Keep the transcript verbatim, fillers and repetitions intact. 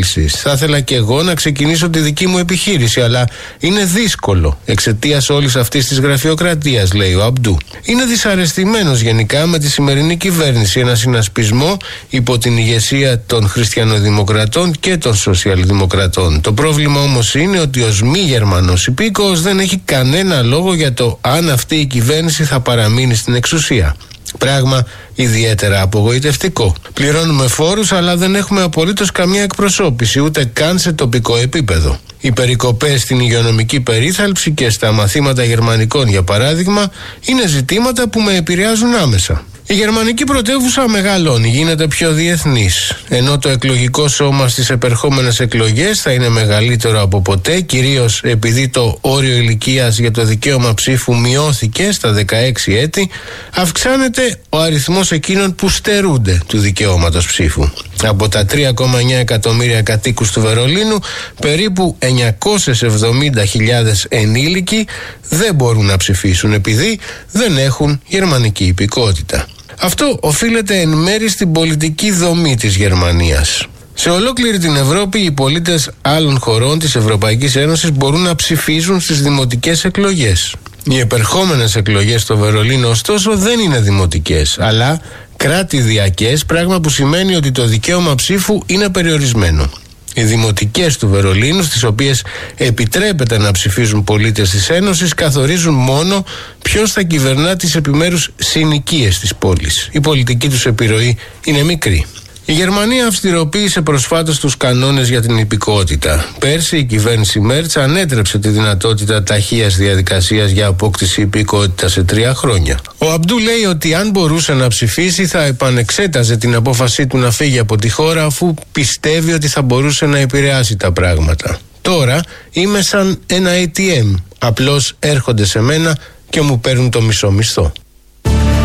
πρόκλησης. Θα ήθελα και εγώ να ξεκινήσω τη δική μου επιχείρηση, αλλά είναι δύσκολο εξαιτίας όλης αυτής της γραφειοκρατίας, λέει ο Αμπντού. Είναι δυσαρεστημένος γενικά με τη σημερινή κυβέρνηση, ένα συνασπισμό υπό την ηγεσία των χριστιανοδημοκρατών και των σοσιαλδημοκρατών. Το πρόβλημα όμως είναι ότι ως μη Γερμανός υπήκοος δεν έχει κανένα λόγο για το αν αυτή η κυβέρνηση θα παραμείνει στην εξουσία. Πράγμα ιδιαίτερα απογοητευτικό. Πληρώνουμε φόρους, αλλά δεν έχουμε απολύτως καμία εκπροσώπηση, ούτε καν σε τοπικό επίπεδο. Οι περικοπές στην υγειονομική περίθαλψη και στα μαθήματα γερμανικών, για παράδειγμα, είναι ζητήματα που με επηρεάζουν άμεσα. Η γερμανική πρωτεύουσα μεγαλώνει, γίνεται πιο διεθνής. Ενώ το εκλογικό σώμα στις επερχόμενες εκλογές θα είναι μεγαλύτερο από ποτέ, κυρίως επειδή το όριο ηλικίας για το δικαίωμα ψήφου μειώθηκε στα δεκαέξι έτη, αυξάνεται ο αριθμός εκείνων που στερούνται του δικαιώματος ψήφου. Από τα τρία κόμμα εννιά εκατομμύρια κατοίκους του Βερολίνου, περίπου εννιακόσιες εβδομήντα χιλιάδες ενήλικοι δεν μπορούν να ψηφίσουν επειδή δεν έχουν γερμανική υπηκότητα. Αυτό οφείλεται εν μέρει στην πολιτική δομή της Γερμανίας. Σε ολόκληρη την Ευρώπη, οι πολίτες άλλων χωρών της Ευρωπαϊκής Ένωσης μπορούν να ψηφίζουν στις δημοτικές εκλογές. Οι επερχόμενες εκλογές στο Βερολίνο, ωστόσο, δεν είναι δημοτικές, αλλά κράτηδιακές, πράγμα που σημαίνει ότι το δικαίωμα ψήφου είναι περιορισμένο. Οι δημοτικές του Βερολίνου, στις οποίες επιτρέπεται να ψηφίζουν πολίτες της Ένωσης, καθορίζουν μόνο ποιος θα κυβερνά τις επιμέρους συνοικίες της πόλης. Η πολιτική τους επιρροή είναι μικρή. Η Γερμανία αυστηροποίησε προσφάτως τους κανόνες για την υπηκότητα. Πέρσι η κυβέρνηση Μέρτς ανέτρεψε τη δυνατότητα ταχείας διαδικασίας για απόκτηση υπηκότητας σε τρία χρόνια. Ο Αμπντού λέει ότι αν μπορούσε να ψηφίσει θα επανεξέταζε την απόφασή του να φύγει από τη χώρα, αφού πιστεύει ότι θα μπορούσε να επηρεάσει τα πράγματα. Τώρα είμαι σαν ένα έι τι εμ. Απλώς έρχονται σε μένα και μου παίρνουν το μισό μισθό.